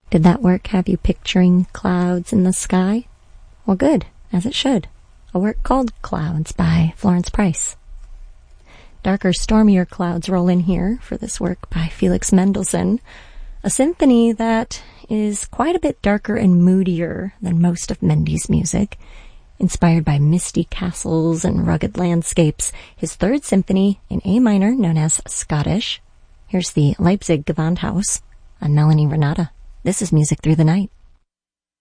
Did that work have you picturing clouds in the sky? Well, good, as it should. A work called Clouds by Florence Price. Darker, stormier clouds roll in here for this work by Felix Mendelssohn, a symphony that is quite a bit darker and moodier than most of Mendy's music. Inspired by misty castles and rugged landscapes, his third symphony in A minor, known as Scottish. Here's the Leipzig Gewandhaus on Melanie Renata. This is Music Through the Night.